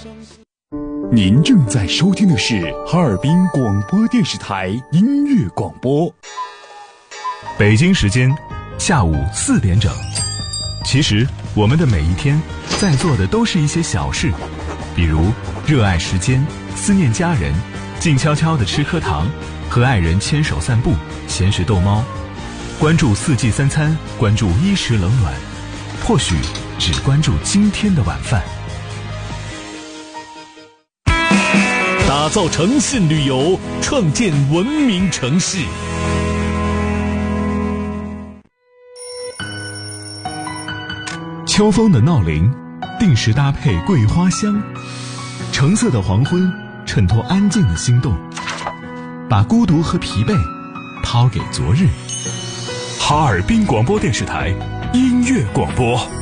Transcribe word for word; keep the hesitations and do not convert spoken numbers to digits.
您正在收听的是哈尔滨广播电视台音乐广播。 北京时间下午四点整。其实我们的每一天在做的都是一些小事，比如热爱时间，思念家人，静悄悄地吃颗糖，和爱人牵手散步，闲时逗猫，关注四季三餐，关注衣食冷暖，或许只关注今天的晚饭。 打造诚信旅游，创建文明城市。 秋风的闹铃，定时搭配桂花香，橙色的黄昏衬托安静的心动，把孤独和疲惫抛给昨日。 哈尔滨广播电视台音乐广播。